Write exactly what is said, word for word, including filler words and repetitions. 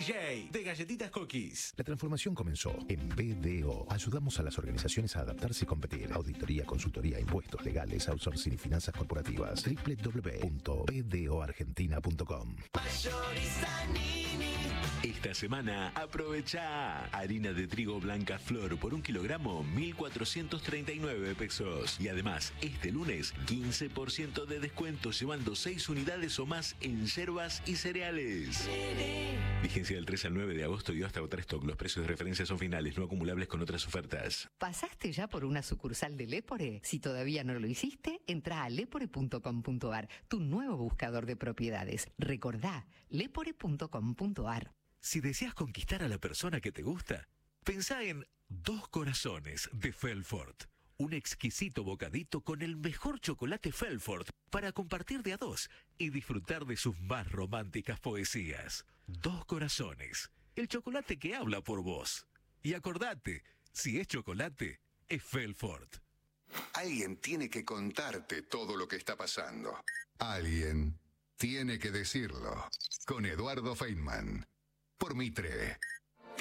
J de Galletitas Cookies. La transformación comenzó. En B D O ayudamos a las organizaciones a adaptarse y competir. Auditoría, consultoría, impuestos legales, outsourcing y finanzas corporativas. doble u doble u doble u punto b d o argentina punto com. Esta semana aprovecha harina de trigo blanca flor por un kilogramo mil cuatrocientos treinta y nueve pesos. Y además, este lunes quince por ciento de descuento llevando seis unidades o más en yerbas y cereales. Vigencia del tres al nueve de agosto y hasta agotar stock. Los precios de referencia son finales, no acumulables con otras ofertas. ¿Pasaste ya por una sucursal de Lepore? Si todavía no lo hiciste, entra a lepore punto com punto ar, tu nuevo buscador de propiedades. Recordá, lepore punto com punto ar. Si deseas conquistar a la persona que te gusta, pensá en Dos Corazones de Felfort. Un exquisito bocadito con el mejor chocolate Felfort para compartir de a dos y disfrutar de sus más románticas poesías. Dos Corazones, el chocolate que habla por vos. Y acordate, si es chocolate, es Felfort. Alguien tiene que contarte todo lo que está pasando. Alguien tiene que decirlo. Con Eduardo Feynman. Por Mitre.